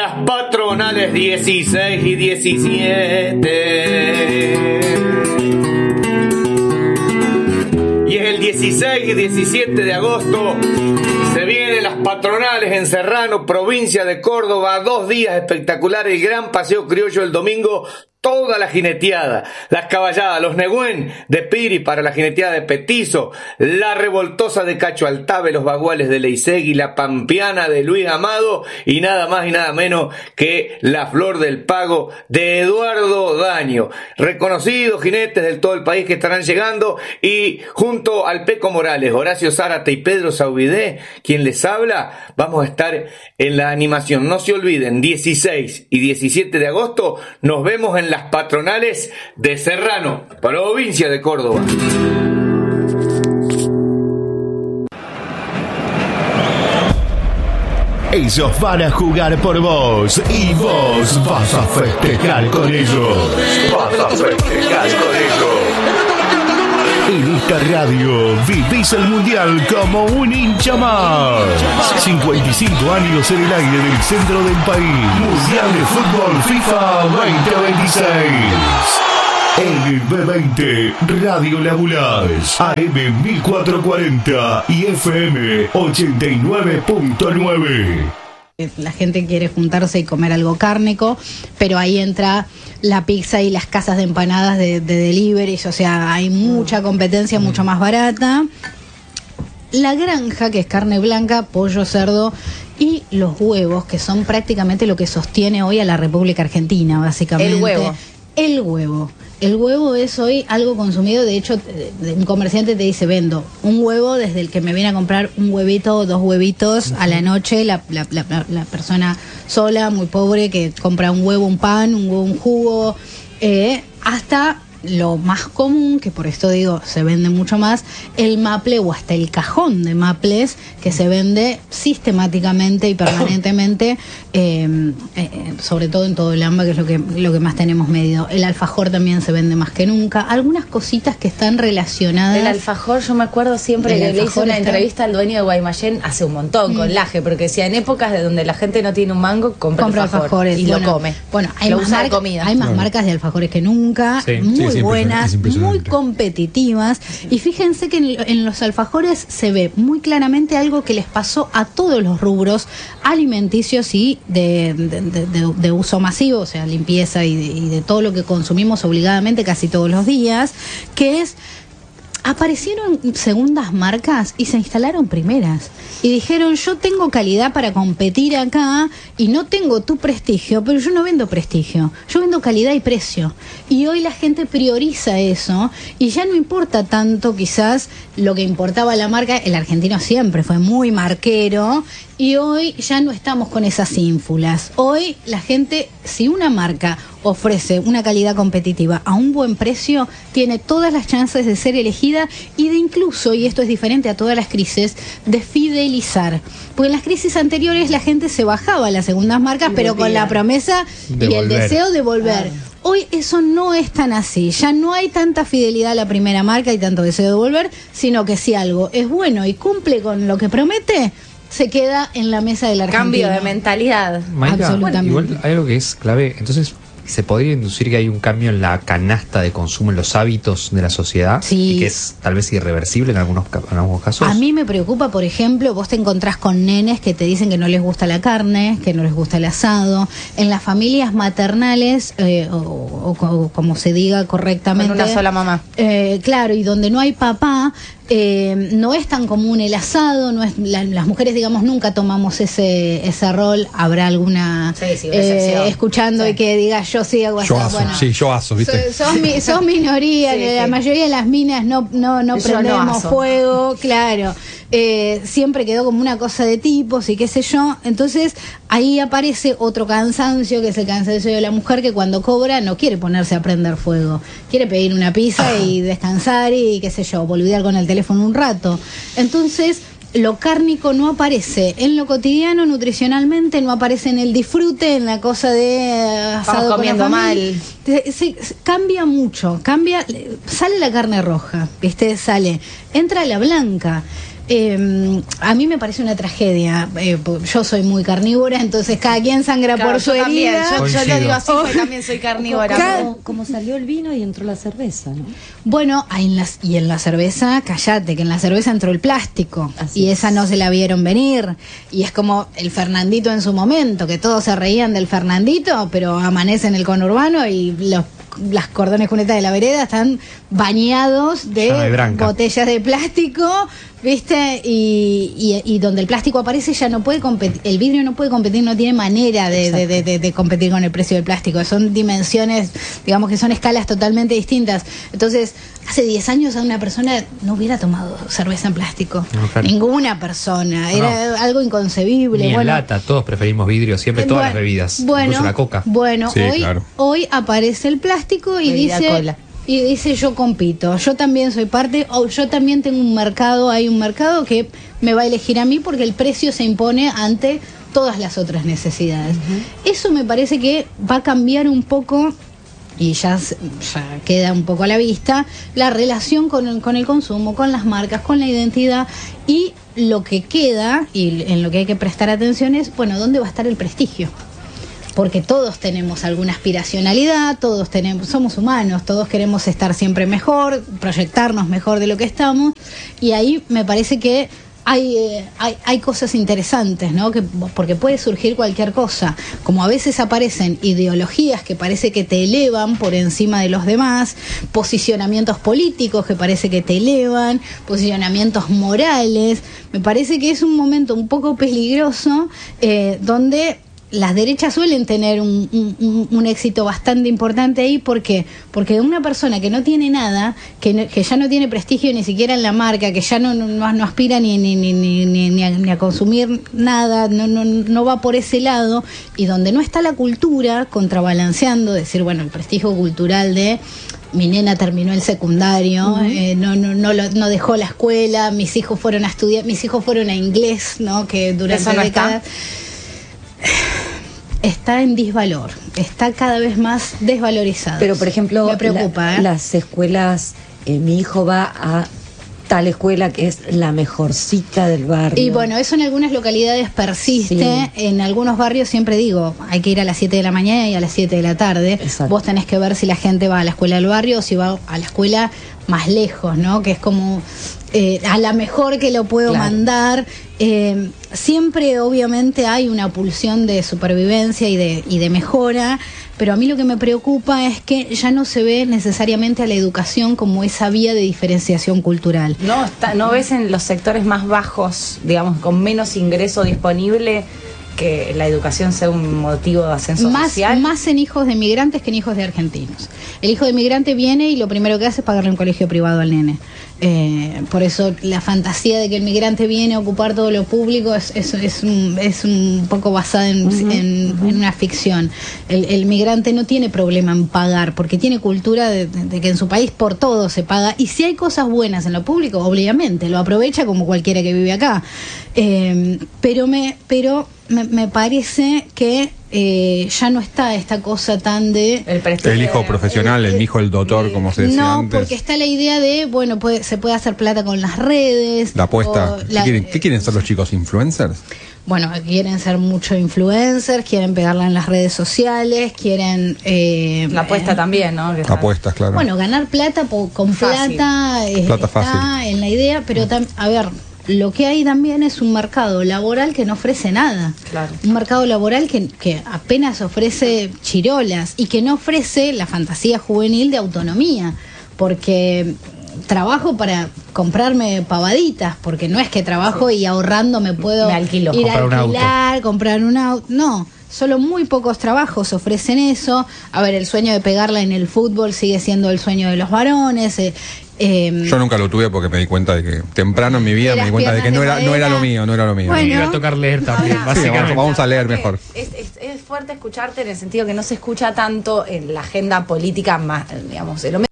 las patronales 16 y 17. Y es el 16 y 17 de agosto. Se vienen las patronales en Serrano, provincia de Córdoba. 2 días espectaculares, el gran paseo criollo el domingo. Toda la jineteada, las caballadas, los negüén de Piri para la jineteada de Petizo, la revoltosa de Cacho Altave, los baguales de Leisegui, la pampeana de Luis Amado y nada más y nada menos que la Flor del Pago de Eduardo Daño. Reconocidos jinetes del todo el país que estarán llegando, y junto al Peco Morales, Horacio Zárate y Pedro Saubidé, quien les habla, vamos a estar en la animación. No se olviden, 16 y 17 de agosto nos vemos en las patronales de Serrano, provincia de Córdoba. Ellos van a jugar por vos y vos vas a festejar con ellos. Vas a festejar con ellos. En esta radio vivís el mundial como un hincha más. 55 años en el aire del centro del país. Mundial de Fútbol FIFA 2026. En el B20, Radio Lagulas, AM 1440 y FM 89.9. La gente quiere juntarse y comer algo cárnico, pero ahí entra la pizza y las casas de empanadas de delivery, o sea, hay mucha competencia, mucho más barata. La granja, que es carne blanca, pollo, cerdo y los huevos, que son prácticamente lo que sostiene hoy a la República Argentina, básicamente. El huevo es hoy algo consumido. De hecho, un comerciante te dice, vendo un huevo desde el que me viene a comprar un huevito o 2 huevitos a la noche, la persona sola, muy pobre, que compra un huevo, un pan, un huevo, un jugo, hasta lo más común, que por esto digo, se vende mucho más, el maple o hasta el cajón de maples, que se vende sistemáticamente y permanentemente, sobre todo en todo el AMBA, que es lo que más tenemos medido. El alfajor también se vende más que nunca. Algunas cositas que están relacionadas. El alfajor, yo me acuerdo siempre que le hice una entrevista al dueño de Guaymallén hace un montón, con Laje, porque decía, en épocas de donde la gente no tiene un mango, compra alfajores y lo come. Bueno, hay más marcas de alfajores que nunca, muy buenas, muy competitivas, y fíjense que en los alfajores se ve muy claramente algo que les pasó a todos los rubros alimenticios y de uso masivo, o sea, limpieza y de todo lo que consumimos obligadamente casi todos los días, que es: aparecieron segundas marcas y se instalaron primeras. Y dijeron, yo tengo calidad para competir acá y no tengo tu prestigio, pero yo no vendo prestigio, yo vendo calidad y precio. Y hoy la gente prioriza eso y ya no importa tanto quizás lo que importaba la marca. El argentino siempre fue muy marquero y hoy ya no estamos con esas ínfulas. Hoy la gente, si una marca ofrece una calidad competitiva a un buen precio, tiene todas las chances de ser elegida y de incluso, y esto es diferente a todas las crisis, de fidelizar. Porque en las crisis anteriores la gente se bajaba a las segundas marcas, pero con la promesa y el deseo de volver. Hoy eso no es tan así, ya no hay tanta fidelidad a la primera marca y tanto deseo de volver, sino que si algo es bueno y cumple con lo que promete, se queda en la mesa del argentino. Cambio de mentalidad. Maika, absolutamente. Igual hay algo que es clave. Entonces, ¿se podría inducir que hay un cambio en la canasta de consumo, en los hábitos de la sociedad? Sí. Y que es tal vez irreversible en algunos casos. A mí me preocupa, por ejemplo, vos te encontrás con nenes que te dicen que no les gusta la carne, que no les gusta el asado. En las familias maternales, o como se diga correctamente, con una sola mamá. Claro, y donde no hay papá, no es tan común el asado, no es las mujeres, digamos, nunca tomamos ese rol. Habrá alguna escuchando y que diga yo sí hago asado. Yo aso, ¿viste? Sos minoría, la mayoría de las minas no prendemos fuego, claro. Siempre quedó como una cosa de tipos y qué sé yo. Entonces ahí aparece otro cansancio, que es el cansancio de la mujer, que cuando cobra no quiere ponerse a prender fuego, quiere pedir una pizza y descansar y qué sé yo, boludear con el teléfono un rato. Entonces lo cárnico no aparece en lo cotidiano nutricionalmente, no aparece en el disfrute, en la cosa de asado comiendo mal. Sí, cambia mucho, sale la carne roja, ¿viste? Entra la blanca. a mí me parece una tragedia. Yo soy muy carnívora, entonces cada quien sangra por su herida. Yo lo digo así, porque también soy carnívora. Como salió el vino y entró la cerveza, ¿no? Bueno, en la cerveza, cállate, que en la cerveza entró el plástico. Y esa no se la vieron venir. Y es como el Fernandito en su momento, que todos se reían del Fernandito, pero amanece en el conurbano y las cordones cunetas de la vereda están bañados de botellas de plástico, ¿viste? Y donde el plástico aparece ya no puede competir, el vidrio no puede competir, no tiene manera de competir con el precio del plástico. Son dimensiones, digamos que son escalas totalmente distintas. Entonces, hace 10 años a una persona no hubiera tomado cerveza en plástico. No, claro. Ninguna persona. Era algo inconcebible. Ni en lata, todos preferimos vidrio, siempre todas las bebidas, incluso la coca. Bueno, sí, hoy aparece el plástico y dice yo compito, yo también soy parte, yo también tengo un mercado, hay un mercado que me va a elegir a mí porque el precio se impone ante todas las otras necesidades. Eso me parece que va a cambiar un poco, y ya queda un poco a la vista, la relación con el consumo, con las marcas, con la identidad, y lo que queda, y en lo que hay que prestar atención es, bueno, ¿dónde va a estar el prestigio? Porque todos tenemos alguna aspiracionalidad, somos humanos, todos queremos estar siempre mejor, proyectarnos mejor de lo que estamos, y ahí me parece que hay cosas interesantes, ¿no? Porque puede surgir cualquier cosa, como a veces aparecen ideologías que parece que te elevan por encima de los demás, posicionamientos políticos que parece que te elevan, posicionamientos morales. Me parece que es un momento un poco peligroso donde las derechas suelen tener un éxito bastante importante ahí. ¿Por qué? Porque una persona que no tiene nada, que ya no tiene prestigio ni siquiera en la marca, que ya no aspira ni a consumir nada, no va por ese lado, y donde no está la cultura contrabalanceando, decir, bueno, el prestigio cultural de mi nena terminó el secundario, no dejó la escuela, mis hijos fueron a estudiar, mis hijos fueron a inglés, ¿no? Que durante décadas está en disvalor, está cada vez más desvalorizado. Pero, por ejemplo, me preocupa, las escuelas, mi hijo va a tal escuela que es la mejorcita del barrio. Y bueno, eso en algunas localidades persiste, en algunos barrios siempre digo, hay que ir a las 7 de la mañana y a las 7 de la tarde. Exacto. Vos tenés que ver si la gente va a la escuela del barrio o si va a la escuela más lejos, ¿no? Que es como a la mejor que lo puedo mandar. Siempre obviamente hay una pulsión de supervivencia y de mejora, pero a mí lo que me preocupa es que ya no se ve necesariamente a la educación como esa vía de diferenciación cultural. No ves en los sectores más bajos, digamos, con menos ingreso disponible, que la educación sea un motivo de ascenso social. Más en hijos de migrantes que en hijos de argentinos. El hijo de migrante viene y lo primero que hace es pagarle un colegio privado al nene. Por eso la fantasía de que el migrante viene a ocupar todo lo público es un poco basada en una ficción. El migrante no tiene problema en pagar, porque tiene cultura de que en su país por todo se paga, y si hay cosas buenas en lo público, obviamente lo aprovecha como cualquiera que vive acá. Pero me parece que ya no está esta cosa tan de el hijo profesional, el hijo el doctor, como se decía antes. No, porque está la idea de, bueno, se puede hacer plata con las redes. La apuesta. ¿Qué quieren ser los chicos? ¿Influencers? Bueno, quieren ser muchos influencers, quieren pegarla en las redes sociales, quieren... la apuesta también, ¿no? Apuestas, claro. Bueno, ganar plata con plata está fácil en la idea, pero a ver... Lo que hay también es un mercado laboral que no ofrece nada. Claro. Un mercado laboral que apenas ofrece chirolas y que no ofrece la fantasía juvenil de autonomía. Porque trabajo para comprarme pavaditas, porque no es que trabajo y ahorrando me puedo ir a alquilar, comprar un auto. No, solo muy pocos trabajos ofrecen eso. A ver, el sueño de pegarla en el fútbol sigue siendo el sueño de los varones. Yo nunca lo tuve porque me di cuenta de que temprano en mi vida me di cuenta de que no era lo mío. Bueno, me iba a tocar leer también, básicamente. Vamos a leer mejor. Es fuerte escucharte en el sentido que no se escucha tanto en la agenda política más, digamos, en los